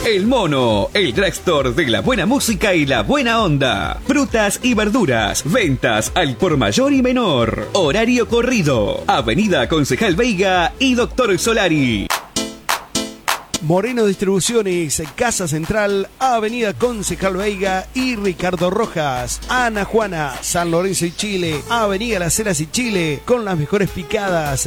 El Mono, el drugstore de la buena música y la buena onda. Frutas y verduras, ventas al por mayor y menor. Horario corrido. Avenida Concejal Veiga y Doctor Solari. Moreno Distribuciones, Casa Central, Avenida Concejal Veiga y Ricardo Rojas. Ana Juana, San Lorenzo y Chile, Avenida Las Heras y Chile, con las mejores picadas,